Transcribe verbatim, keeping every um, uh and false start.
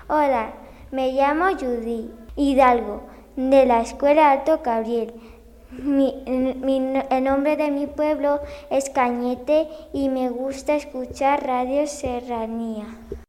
Hola, me llamo Judy Hidalgo, de la Escuela Alto Gabriel. Mi, mi, el nombre de mi pueblo es Cañete y me gusta escuchar Radio Serranía.